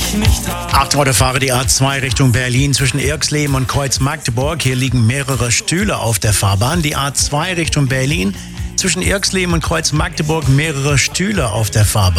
Achtung, Autofahrer, die A2 Richtung Berlin zwischen Irxleben und Kreuz Magdeburg. Hier liegen mehrere Stühle auf der Fahrbahn. Die A2 Richtung Berlin zwischen Irxleben und Kreuz Magdeburg, mehrere Stühle auf der Fahrbahn.